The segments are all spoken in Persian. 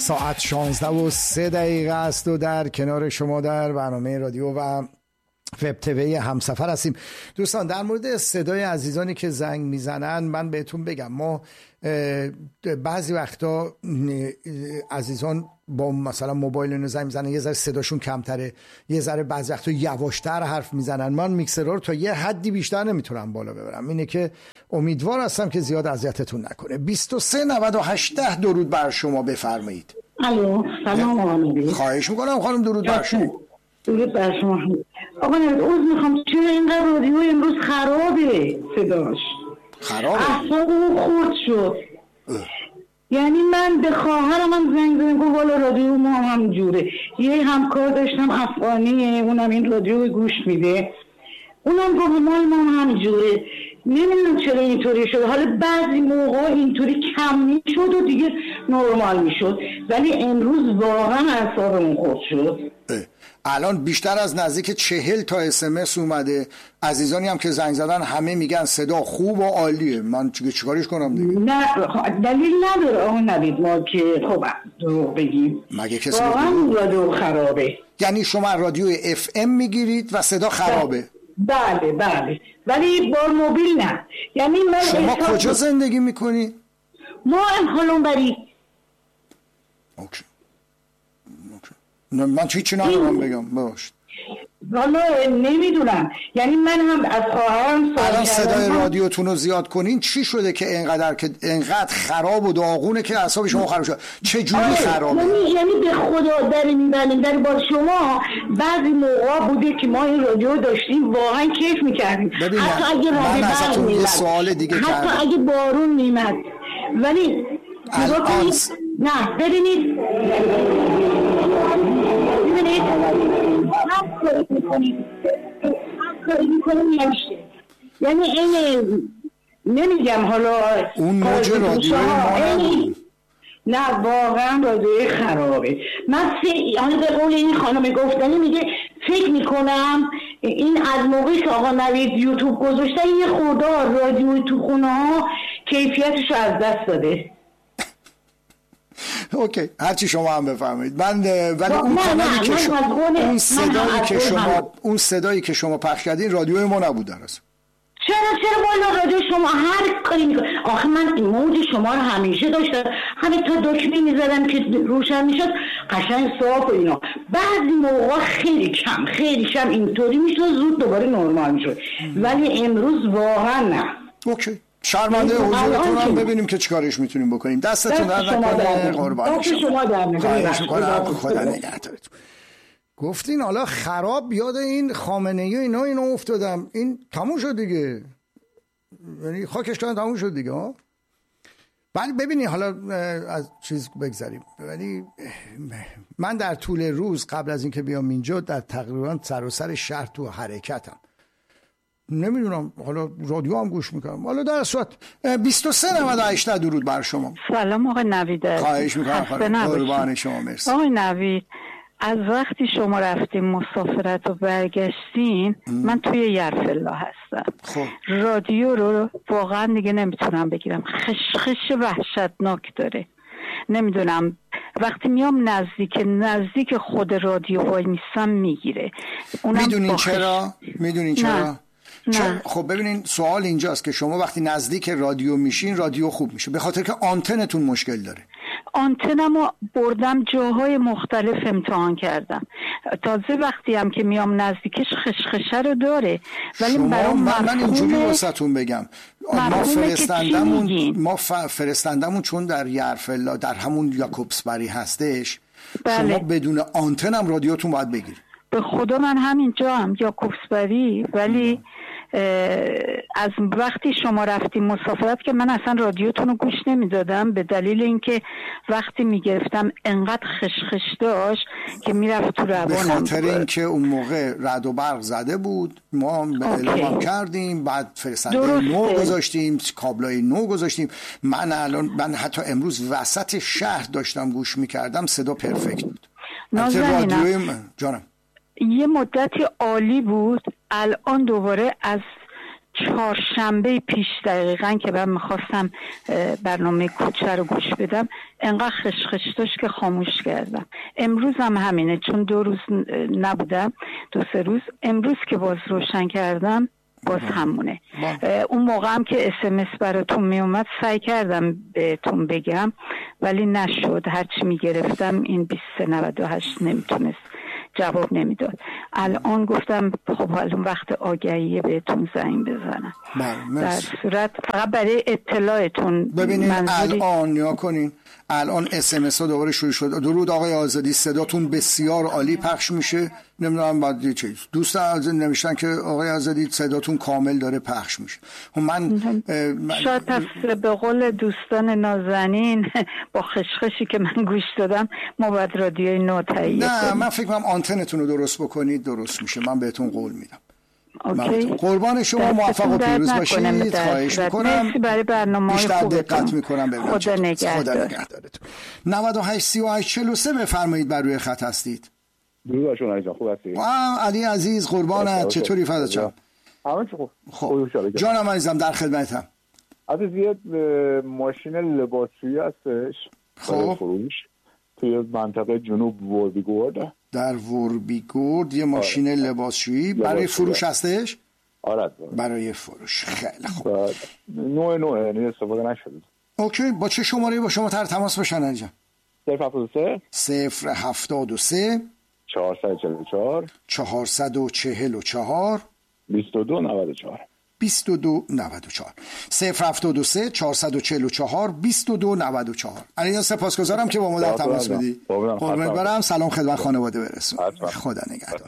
ساعت 16:03 است و در کنار شما در برنامه رادیو و وب تیوی همسفر هستیم. دوستان، در مورد صدای عزیزانی که زنگ میزنن من بهتون بگم، ما بعضی وقتا عزیزان با مثلا موبایل اینو زنگ میزنن، یه ذره صداشون کمتره، یه ذره بعضی وقتا یواشتر حرف میزنن. من میکسر رو تا یه حدی بیشتر نمیتونم بالا ببرم. اینه که امیدوار هستم که زیاد اذیتتون نکنه. 23 98 10 درود بر شما، بفرمایید. الو، سلام آقا. خواهش میکنم خانم، درود بر شما. درود بر شما. آقا عذر میخوام، چرا اینقدر رادیو امروز خرابه؟ صداش خرابه؟ اعصابم خورد شد. یعنی من به خواهرم هم زنگ زدم، گفت والا رادیو ما هم جوره. یه همکار داشتم افغانیه، اونم این رادیو گوش میده، اونم گفت مال ما هم جوره. نمیدونم چرا اینطوری شد. حالا بعضی موقع اینطوری کم میشد و دیگه نرمال میشد، ولی امروز واقعا اعصابم خورد شد. الان بیشتر از نزدیک 40 تا SMS اومده. عزیزانی هم که زنگ زدن همه میگن صدا خوب و عالیه. من چیکارش کنم دیگه؟ نه دلیل نداره آقا نوید ما که خب دروغ بگیم. مگه کسی واقعا رادیو خرابه. یعنی شما رادیو FM میگیرید و صدا خرابه؟ بله بله، ولی با موبیل نه. یعنی من شما کجا زندگی میکنی؟ ما هلونبری. اوکی. من چیزی ندارم بگم، ببخشید. والا نمیدونم، یعنی من هم از خواهرم الان صدای رادیوتون رو زیاد کنین. چی شده که اینقدر خراب و داغونه که اعصاب شما خراب شد؟ چه جوری خرابه؟ یعنی به خدا در میبندیم در با شما. بعضی موقع بوده که ما این رادیو داشتیم واقعا کیف میکردیم. حتی اگه من ازتون یه سوال دیگه کردم، حتی اگه بارون میمد. ولی نه ببینید کاری میکنیم نمیشه. یعنی این نمیگم حالا اون موج رادیوی ما نبود. نه واقعا رادیوی خرابه. من حالا به قول این خانم گفتنی میگه فکر میکنم این از موقعی که آقا نوید یوتیوب گذاشتن یه خدا رادیوی تو خونه ها کیفیتش از دست داده. اوکی، هرچی شما هم بفرمایید. ولی اون کانالی که شما اون صدایی که شما پخش کردین رادیوی ما نبود در اصل. چرا والا رادیو شما هر کاری میکنه. آخه من موج شما رو همیشه داشتم، همین تا دکمه میزدم که روشن میشد قشنگ صاف و اینا. بعضی موقع خیلی کم اینطوری میشد، زود دوباره نرمال میشد، ولی امروز واقعا نه. اوکی، شرمنده حضورتون هم ببینیم که چیکارش میتونیم بکنیم. دستتون در نکنه، قربان شما. خواهش میکنم، خدا نگهدارتون. گفتین حالا خراب، یاد این خامنه‌ای و اینا افتادم. این تموم شد دیگه، یعنی خاکش کردن تموم شد دیگه ها. ولی ببینید حالا از چیز بگذاریم، ولی من در طول روز قبل از اینکه بیام اینجا در تقریبا سر شهر تو حرکتم. نمیدونم، حالا رادیو هم گوش میکنم. حالا در صورت 23 98 درود بر شما. سلام آقای نوید. خواهش میکنم قربان شما. مرسی آقای نوید. از وقتی شما رفتیم مسافرت و برگشتین من توی یرفلا هستم. خب رادیو رو واقعا دیگه نمیتونم بگیرم، خشخش وحشتناک داره. نمیدونم وقتی میام نزدیک خود رادیو وای میستم میگیره. میدونین چرا؟ خب ببینین سوال اینجاست که شما وقتی نزدیک رادیو میشین رادیو خوب میشه، به خاطر که آنتنتون مشکل داره. آنتنمو بردم جاهای مختلف امتحان کردم، تازه وقتی هم که میام نزدیکش خشخشه رو داره. ولی من اینجوری واسهتون بگم، ما فرستندمون چون در یرفلا در همون یاکوبسبری هستش. بله. شما بدون آنتن هم رادیوتون باید بگیرید. به خدا من همینجا هم یاکوبسبری، ولی از وقتی شما رفتیم مسافرت که من اصلا رادیوتون رو گوش نمیدادم، به دلیل اینکه وقتی میگرفتم انقدر خشخش داشت که میرفت تو روانم. به خاطر اینکه اون موقع رعد و برق زده بود، ما اعلام کردیم، بعد فرستنده نو گذاشتیم، کابلای نو گذاشتیم. من حتی امروز وسط شهر داشتم گوش میکردم، صدا پرفکت بود. جانم یه مدتی عالی بود، الان دوباره از چهارشنبه پیش دقیقاً که من میخواستم برنامه کوچه رو گوش بدم انقدر خشخش داشت که خاموش کردم. امروز هم همینه، چون 2 روز نبودم، 2-3 روز. امروز که باز روشن کردم باز همونه. اون موقع هم که SMS براتون میومد سعی کردم بهتون بگم ولی نشد. هرچی میگرفتم این 2398 نمیتونست جواب نمیداد. الان گفتم خب الان وقت آگهیه بهتون زنگ بزنم. در صورت فقط برای اطلاعتون ببینید الان یا کنین الان SMS ها دوباره شروع شد. درود آقای آزادی، صداتون بسیار عالی پخش میشه. نمیدونم بعد چیز دوست عزیز نوشتن که آقای آزادی صداتون کامل داره پخش میشه. من شاید پس به قول دوستان نازنین با خشخشی که من گوش دادم ما باید رادیوی نو تهیه کنیم. نه من فکر کنم آنتنتون رو درست بکنید درست میشه. من بهتون قول میدم. قربان شما، موفق و پیروز باشید. خواهش میکنم. مرسی برای برنامه‌های بیشتر خوبتون. دقت میکنم. خدا نگهدارتون. 983843 بفرمایید، بر روی خط هستید. درود شما عزیزم، خوب هستید؟ علی عزیز قربانت، چطوری فدات شم؟ همه چی خوب. جانم عزیزم در خدمتم. عزیز یه ماشین لباسشویی هستش خب فروش توی منطقه جنوب وربیگورد. در وربیگورد یه ماشین لباسشویی برای فروش هستش؟ آره برای فروش. خیلی خوب. نوع یعنی استفاده نشده. اوکی، با چه شماره با شما تماس بشن انجام؟ 073 444 2294 2294 073 444 2294. علی سپاسگزارم که با ما در تماس بودی. قربونت برم. سلام خدمت خانواده برسون. خدا نگهدار.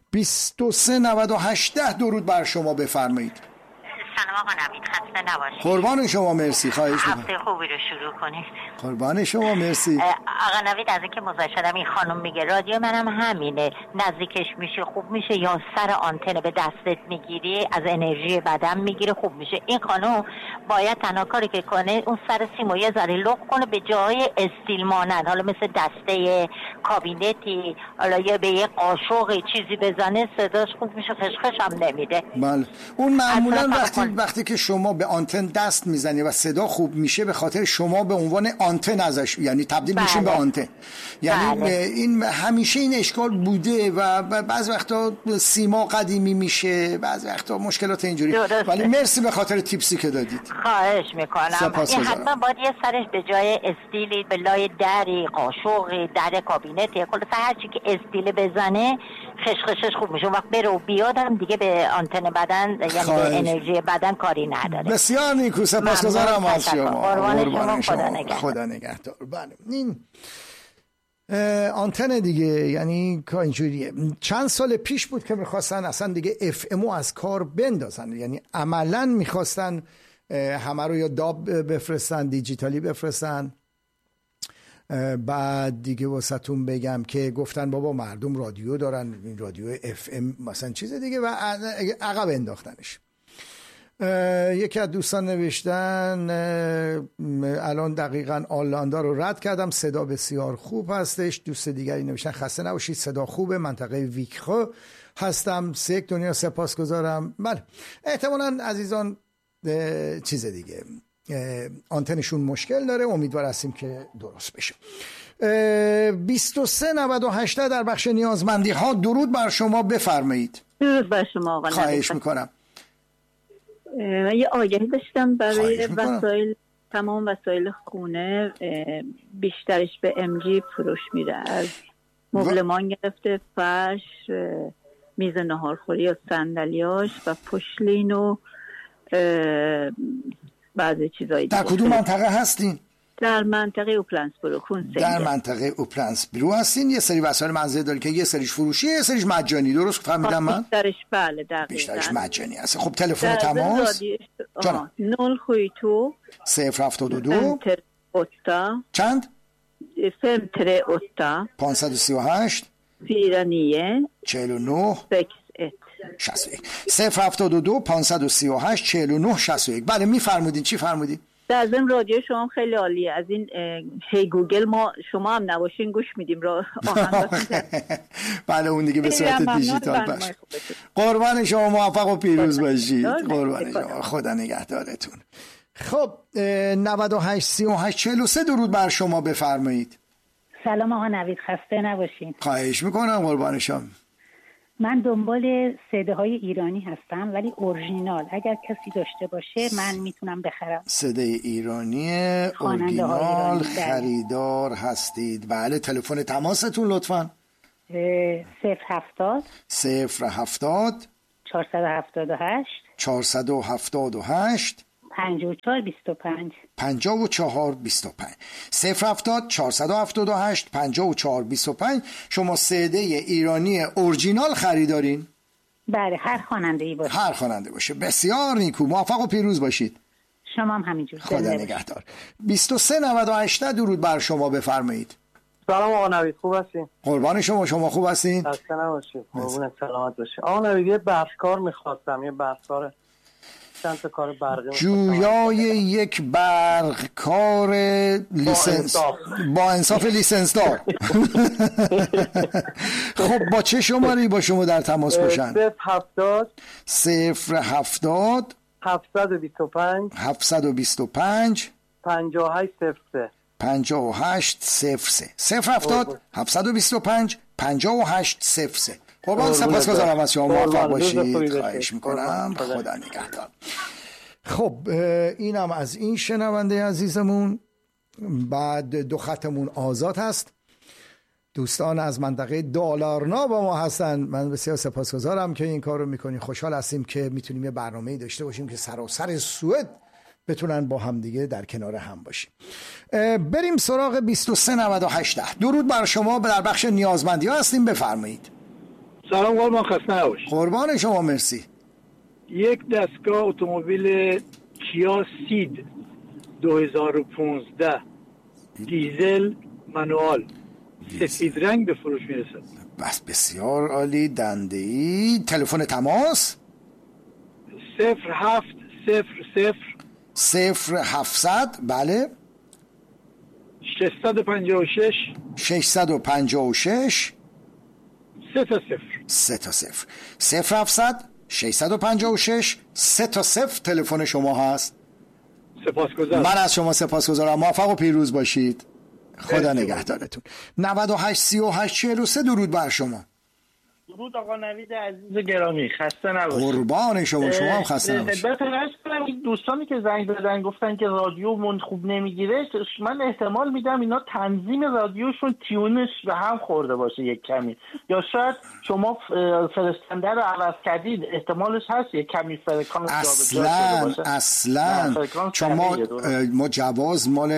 2398 درود بر شما، بفرمایید. سلام آقا نوید، خسته نباشید. قربان شما، مرسی. خواهش می‌کنم. هفته خوبی رو شروع کنید. قربان شما، مرسی. آقا نوید از اینکه مزاحم شدم، این خانم میگه رادیو منم همینه، نزدیکش میشه خوب میشه یا سر آنتن به دستت میگیری از انرژی بدن میگیره خوب میشه. این خانم باید تنها کاری که کنه اون سر سیمو یه ذره لق کنه به جای استیل مانند، حالا مثل دسته کابینتی، حالا یا به یه قاشق چیزی بزنه صداش خوب میشه، خشخش هم نمیده. بله اون معمولا وقتی که شما به آنتن دست میزنی و صدا خوب میشه به خاطر شما به عنوان آنتن ازش یعنی تبدیل میشین به آنتن. یعنی این همیشه این اشکال بوده و بعض وقتا سیما قدیمی میشه، بعض وقتا مشکلات اینجوری. ولی مرسی به خاطر تیپسی که دادید. خواهش میکنم. این حتما باید یه سرش به جای استیلی به لای دری، قاشق، در کابینتی، کلا هر چی که استیل بزنه خشخشش خوب میشه. وقت بره و بیادم دیگه به آنتن بدن یعنی به انرژی بدن کاری نداره. بسیار نیکو، سپاسگزارم از شما. قربان شما. خدا نگهدار. بله این آنتن دیگه یعنی اینجوریه. چند سال پیش بود که میخواستن اصلا دیگه FM از کار بندازن، یعنی عملا میخواستن همه رو یا داب بفرستن، دیجیتالی بفرستن. بعد دیگه واسهتون بگم که گفتن بابا مردم رادیو دارن، این رادیو FM مثلا چیز دیگه و عقب انداختنش. یکی از دوستان نوشتن الان دقیقاً آلاندا رو رد کردم، صدا بسیار خوب هستش. دوست دیگری نوشتن خسته نباشید، صدا خوبه، منطقه ویکخو هستم، سیک دنیا، سپاسگزارم. بله احتمالاً عزیزان چیز دیگه آنتنشون مشکل داره، امیدوار هستیم که درست بشه. 2398 در بخش نیازمندی ها. درود بر شما، بفرمایید. درود بر شما آقا. خواهش میکنم. یه آگهی داشتم برای وسایل، تمام وسایل خونه بیشترش به MG فروش میره، از مبلمان گرفته، فرش، میز ناهارخوری و صندلیاش و پشلین و بعضی چیزایی. در کدوم منطقه هستین؟ در منطقه اوپلنس برو. در منطقه اوپلنس برو هستین. یه سری وسایل منزل داری که یه سریش فروشیه، یه سریش مجانی، درست فهمیدم من؟ بیشترش بله دقیقاً بیشترش مجانی هست. خب تلفن تماس 082 072 چند؟ 538 538 49 49 61 072 538 49 61. بله میفرمودین، چی فرمودین؟ در ضمن رادیو شما خیلی عالیه. از این هی گوگل ما شما هم نباشین گوش میدیم بله اون دیگه به صورت دیجیتال باشه. قربان شما، موفق و پیروز باشید. قربان شما، خدا نگهدارتون. خب 98 38 43 درود بر شما، بفرمایید. سلام آقا نوید، خسته نباشین. خواهش میکنم قربان شما. من دنبال CD های ایرانی هستم ولی اورجینال، اگر کسی داشته باشه من میتونم بخرم. CD ایرانی اورجینال خریدار هستید؟ بله. تلفن تماستون لطفاً؟ 070 478 5425 5425 070 478 5425. شما CD ایرانی اورجینال خریدارین؟ بله، هر خواننده‌ای باشه. هر خواننده باشه. بسیار نیکو، موفق و پیروز باشید. شما هم همینجور. خدا نگهدار. 2398 درود بر شما، بفرمایید. سلام آقا نوید، خوب هستین؟ قربان شما، شما خوب هستین؟ خسته نباشید. قربونت، سلامت باشید. آقا نوید یه بحث‌کار می‌خواستم، یه بحث‌کار چند تا کار برقی جویای یک برقکار لیسنس با انصاف لیسنس دار. خب با چه شماری با شما در تماس باشن؟ 070 725 5803 5803 070 725 5803. قربان، سپاسگزارم از شما، موفق باشید. خواهش میکنم، خدا نگهدار. خب اینم از این شنونده عزیزمون. بعد دو خطمون آزاد هست. دوستان از منطقه دالارنا با ما هستن. من بسیار سپاسگزارم که این کار رو میکنی. خوشحال هستیم که میتونیم یه برنامه‌ای داشته باشیم که سراسر سوئد بتونن با هم دیگه در کنار هم باشیم. بریم سراغ 2398. درود بر شما، در بخش نیازمندی ها هستیم، بفرمایید. سلام قربان، خسته نباشید. قربان شما، مرسی. یک دستگاه اتومبیل کیا سید 2015 دیزل منوال سفید رنگ به فروش میرسد. بس بسیار عالی. دنده‌ای. تلفن تماس 0700 بله 656 3 تا 0 0700 656 3 تا 0 تلفن شما هست. سپاسگزارم. من از شما سپاسگزارم. موفق و پیروز باشید. خدا نگهدارتون. 98 38 43 درود بر شما. درود آقا نوید عزیز گرامی، خسته نباشید. قربان شما، شما هم خسته نباشید. این دوستانی که زنگ زدن گفتن که رادیومون خوب نمیگیره، من احتمال میدم اینا تنظیم رادیوشون تیونش به هم خورده باشه یک کمی، یا شاید شما فرستنده رو عوض کردید، احتمالش هست یک کمی فرکانس اصلا چون ما جواز مال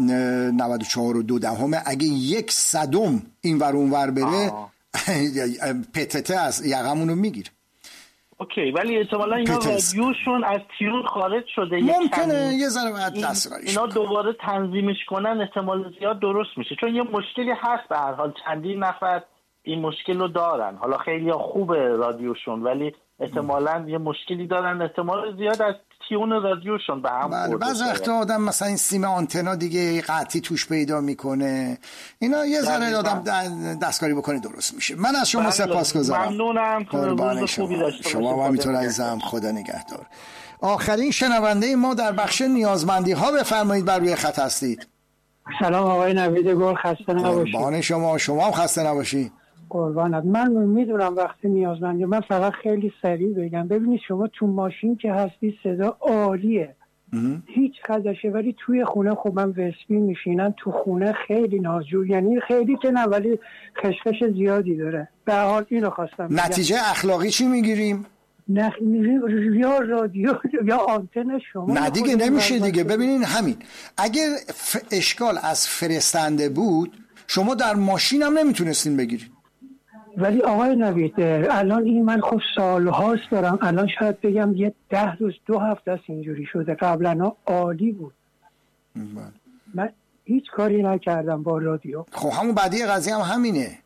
94.2 اگه 1/100 این ور اون ور بره پتت از یقمونو میگیر. اوکی، ولی احتمالا اینا رادیوشون از تیون خارج شده، ممکنه یه ذره بعد دستکاریش اینا دوباره تنظیمش کنن، احتمال زیاد درست میشه، چون یه مشکلی هست. به هر حال چندین نفر این مشکل رو دارن. حالا خیلی خوبه رادیوشون ولی احتمالا یه مشکلی دارن، احتمال زیاد از تیون رادیوشون به هم خورده. بعضی وقتا آدم مثلا این سیم آنتنا دیگه قطعی توش پیدا میکنه، اینا یه ذره آدم دستکاری بکنه درست میشه. من از شما سپاسگزارم. ممنونم. قربان شما همینطور عزیزم، خدا نگهدار. آخرین شنونده ما در بخش نیازمندی ها، بفرمایید، بر روی خط هستید. سلام آقای نوید گل، خسته نباشید. قربان شما هم خسته نباشید. قربانت. من میدونم وقتی نیازمندی، من فقط خیلی سریع بگم. ببینید شما تو ماشین که هستی صدا عالیه، هیچ خدشه، ولی توی خونه خب من وسپی میشینم تو خونه خیلی نازجو، یعنی خیلی که نه ولی خشخش زیادی داره. به حال اینو خواستم بگم. نتیجه اخلاقی چی میگیریم؟ نه یا رادیو یا آنتن شما. نه دیگه نمیشه دیگه. ببینین همین اگر اشکال از فرستنده بود شما در ماشین هم نمیتونستین بگیرین. ولی آقای نوید الان این من خب سالهاست دارم، الان شاید بگم یه 10 روز 2 هفته است اینجوری شده. قبلا عالی بود. من هیچ کاری نکردم با رادیو. خب همون بعدی قضیه هم همینه.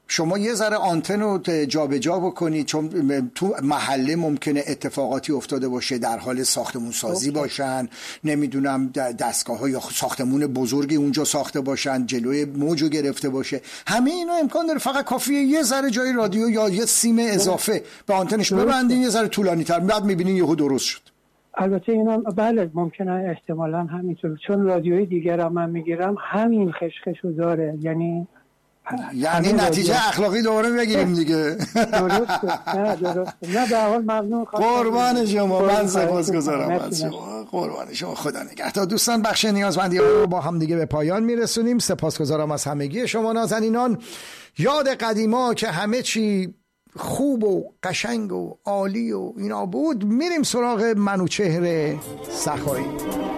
شما یه ذره آنتن رو جابجا بکنید، چون تو محله ممکنه اتفاقاتی افتاده باشه، در حال ساختمون سازی باشن، نمیدونم دستگاه ها یا ساختمون بزرگی اونجا ساخته باشن، جلوی موجو گرفته باشه، همه اینا امکان داره. فقط کافیه یه ذره جای رادیو یا یه سیم اضافه به آنتنش ببندین، یه ذره طولانی تر، بعد میبینین یهو درست شد. البته اینا بله ممکنه احتمالاً همینطور، چون رادیوی دیگر هم من میگیرم همین خشخشو داره، یعنی نتیجه اخلاقی دوباره بگیریم دیگه. درسته. نه به حال ممنون. قربان شما، من سپاسگزارم از شما. قربان شما، خدا نگهدار. دوستان بخش نیازمندی رو با هم دیگه به پایان میرسونیم. سپاسگزارم از همگی شما نازنینان. یاد قدیما که همه چی خوب و قشنگ و عالی و اینا بود. میریم سراغ منوچهر سخایی.